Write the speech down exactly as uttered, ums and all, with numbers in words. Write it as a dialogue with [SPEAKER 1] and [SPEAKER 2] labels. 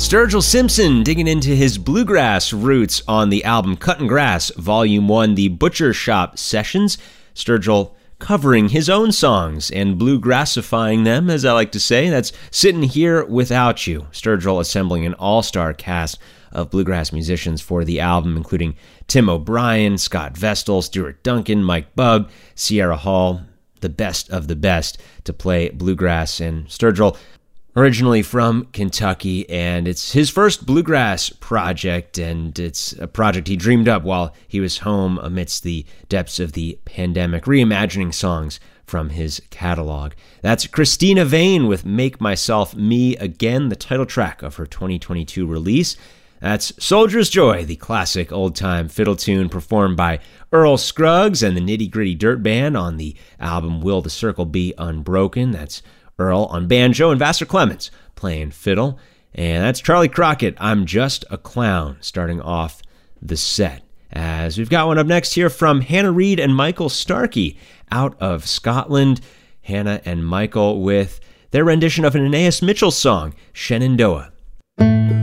[SPEAKER 1] Sturgill Simpson digging into his bluegrass roots on the album Cuttin' Grass, Volume one, The Butcher Shop Sessions. Sturgill covering his own songs and bluegrassifying them, as I like to say. That's Sitting Here Without You. Sturgill assembling an all-star cast of bluegrass musicians for the album, including Tim O'Brien, Scott Vestal, Stuart Duncan, Mike Bubb, Sierra Hall, the best of the best to play bluegrass. And Sturgill, originally from Kentucky, and it's his first bluegrass project, and it's a project he dreamed up while he was home amidst the depths of the pandemic, reimagining songs from his catalog. That's Christina Vane with Make Myself Me Again, the title track of her twenty twenty-two release. That's Soldier's Joy, the classic old-time fiddle tune performed by Earl Scruggs and the Nitty Gritty Dirt Band on the album Will the Circle Be Unbroken. That's Earl on banjo and Vassar Clements playing fiddle. And that's Charlie Crockett, I'm Just a Clown, starting off the set. As we've got one up next here from Hannah Reid and Michael Starkey out of Scotland. Hannah and Michael with their rendition of an Anais Mitchell song, Shenandoah.